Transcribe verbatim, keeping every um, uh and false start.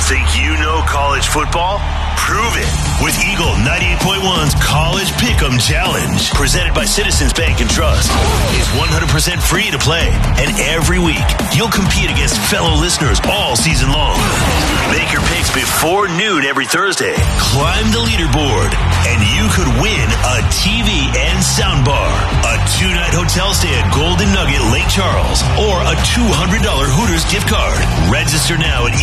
Think you know college football? Prove it with Eagle ninety-eight point one's College Pick'em Challenge, presented by Citizens Bank and Trust. It's one hundred percent free to play, and every week you'll compete against fellow listeners all season long. Make your picks before noon every Thursday. Climb the leaderboard, and you could win a T V and soundbar, a two-night hotel stay at Golden Nugget Lake Charles, or a two hundred dollars Hooters gift card. Register now at